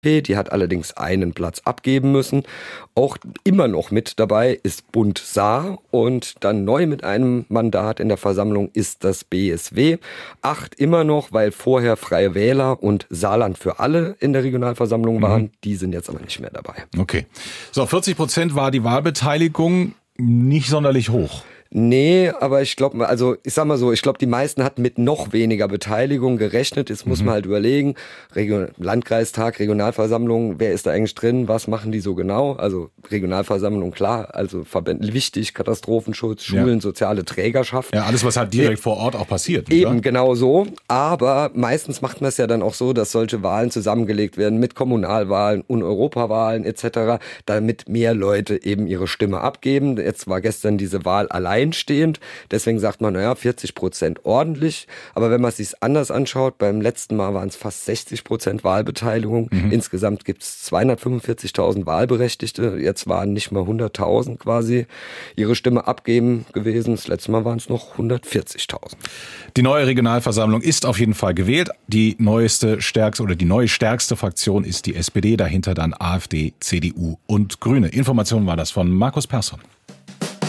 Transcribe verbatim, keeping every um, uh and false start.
Die hat allerdings einen Platz abgeben müssen. Auch immer noch mit dabei ist Bund Saar und dann neu mit einem Mandat in der Versammlung ist das B S W. Acht immer noch, weil vorher Freie Wähler und Saarland für alle in der Regionalversammlung waren. Mhm. Die sind jetzt aber nicht mehr dabei. Okay. So, vierzig Prozent war die Wahlbeteiligung, nicht sonderlich hoch. Nee, aber ich glaube, also ich sag mal so, ich glaube, die meisten hatten mit noch weniger Beteiligung gerechnet. Jetzt muss mhm. man halt überlegen, Region- Landkreistag, Regionalversammlung, wer ist da eigentlich drin, was machen die so genau? Also Regionalversammlung, klar, also Verbände wichtig, Katastrophenschutz, Schulen, ja. soziale Trägerschaft. Ja, alles, was halt direkt ja. vor Ort auch passiert. Eben, oder? Genau so. Aber meistens macht man es ja dann auch so, dass solche Wahlen zusammengelegt werden mit Kommunalwahlen und Europawahlen et cetera, damit mehr Leute eben ihre Stimme abgeben. Jetzt war gestern diese Wahl allein stehend. Deswegen sagt man, naja, vierzig Prozent ordentlich. Aber wenn man es sich anders anschaut, beim letzten Mal waren es fast sechzig Prozent Wahlbeteiligung. Mhm. Insgesamt gibt es zweihundertfünfundvierzigtausend Wahlberechtigte. Jetzt waren nicht mal hunderttausend quasi ihre Stimme abgeben gewesen. Das letzte Mal waren es noch hundertvierzigtausend. Die neue Regionalversammlung ist auf jeden Fall gewählt. Die neueste, stärkste oder die neue stärkste Fraktion ist die S P D. Dahinter dann AfD, C D U und Grüne. Information war das von Markus Persson.